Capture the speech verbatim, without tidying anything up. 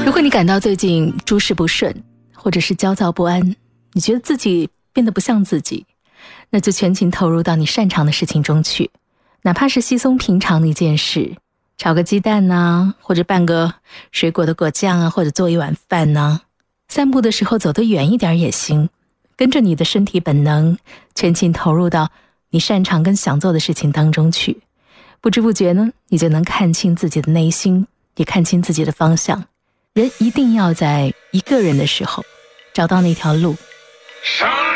如果你感到最近诸事不顺，或者是焦躁不安，你觉得自己变得不像自己，那就全情投入到你擅长的事情中去，哪怕是稀松平常的一件事，炒个鸡蛋啊，或者拌个水果的果酱啊，或者做一碗饭啊，散步的时候走得远一点也行，跟着你的身体本能，全情投入到你擅长跟想做的事情当中去，不知不觉呢，你就能看清自己的内心，也看清自己的方向。人一定要在一个人的时候找到那条路。 上